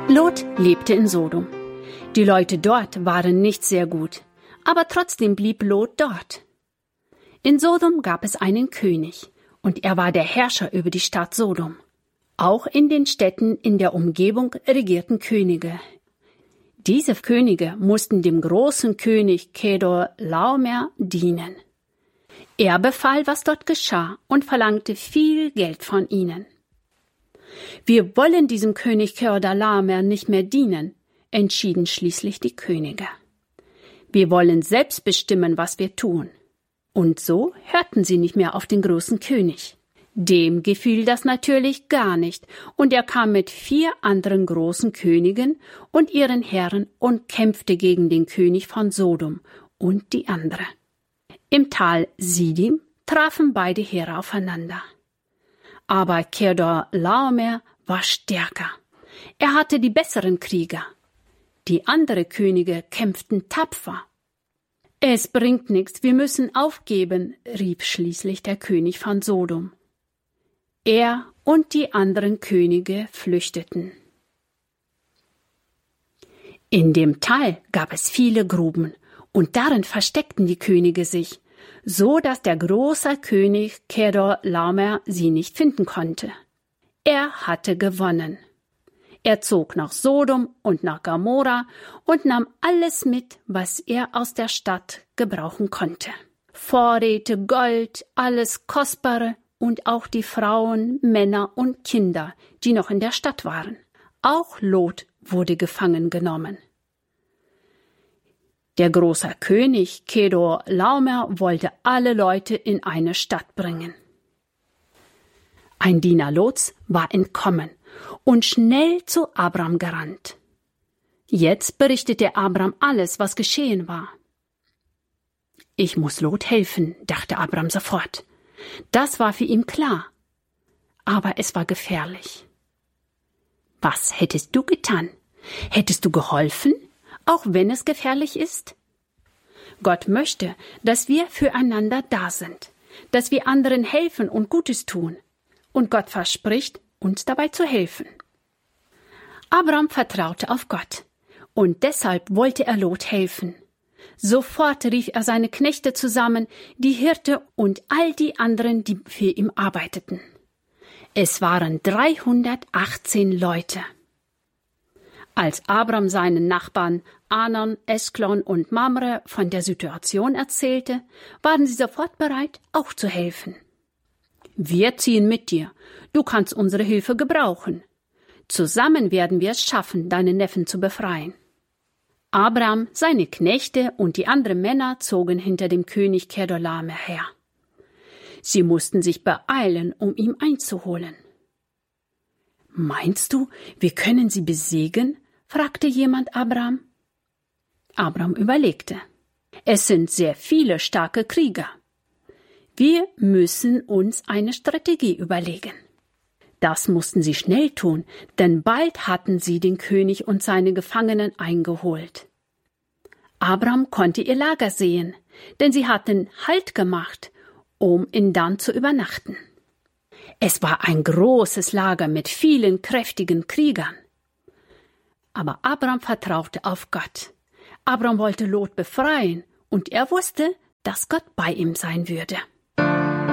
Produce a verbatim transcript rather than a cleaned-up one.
Lot lebte in Sodom. Die Leute dort waren nicht sehr gut, aber trotzdem blieb Lot dort. In Sodom gab es einen König, und er war der Herrscher über die Stadt Sodom. Auch in den Städten in der Umgebung regierten Könige. Diese Könige mussten dem großen König Kedorlaomer dienen. Er befahl, was dort geschah, und verlangte viel Geld von ihnen. Wir wollen diesem König Kedorlaomer nicht mehr dienen, entschieden schließlich die Könige. Wir wollen selbst bestimmen, was wir tun. Und so hörten sie nicht mehr auf den großen König. Dem gefiel das natürlich gar nicht, und er kam mit vier anderen großen Königen und ihren Herren und kämpfte gegen den König von Sodom und die andere. Im Tal Sidim trafen beide Heere aufeinander. Aber Kedorlaomer war stärker. Er hatte die besseren Krieger. Die anderen Könige kämpften tapfer. »Es bringt nichts, wir müssen aufgeben«, rief schließlich der König von Sodom. Er und die anderen Könige flüchteten. In dem Tal gab es viele Gruben, und darin versteckten die Könige sich, so dass der große König Kedorlaomer sie nicht finden konnte. Er hatte gewonnen. Er zog nach Sodom und nach Gomorra und nahm alles mit, was er aus der Stadt gebrauchen konnte. Vorräte, Gold, alles Kostbare und auch die Frauen, Männer und Kinder, die noch in der Stadt waren. Auch Lot wurde gefangen genommen. Der große König Kedorlaomer wollte alle Leute in eine Stadt bringen. Ein Diener Lots war entkommen und schnell zu Abram gerannt. Jetzt berichtete Abram alles, was geschehen war. Ich muss Lot helfen, dachte Abram sofort. Das war für ihn klar. Aber es war gefährlich. Was hättest du getan? Hättest du geholfen, auch wenn es gefährlich ist? Gott möchte, dass wir füreinander da sind, dass wir anderen helfen und Gutes tun. Und Gott verspricht, uns dabei zu helfen. Abram vertraute auf Gott, und deshalb wollte er Lot helfen. Sofort rief er seine Knechte zusammen, die Hirte und all die anderen, die für ihn arbeiteten. Es waren dreihundertachtzehn Leute. Als Abram seinen Nachbarn Anan, Esklon und Mamre von der Situation erzählte, waren sie sofort bereit, auch zu helfen. Wir ziehen mit dir. Du kannst unsere Hilfe gebrauchen. Zusammen werden wir es schaffen, deinen Neffen zu befreien. Abram, seine Knechte und die anderen Männer zogen hinter dem König Kedorlaomer her. Sie mussten sich beeilen, um ihn einzuholen. »Meinst du, wir können sie besiegen?« fragte jemand Abram. Abram überlegte. »Es sind sehr viele starke Krieger. Wir müssen uns eine Strategie überlegen.« Das mussten sie schnell tun, denn bald hatten sie den König und seine Gefangenen eingeholt. Abram konnte ihr Lager sehen, denn sie hatten Halt gemacht, um in Dan zu übernachten. Es war ein großes Lager mit vielen kräftigen Kriegern. Aber Abram vertraute auf Gott. Abram wollte Lot befreien, und er wusste, dass Gott bei ihm sein würde.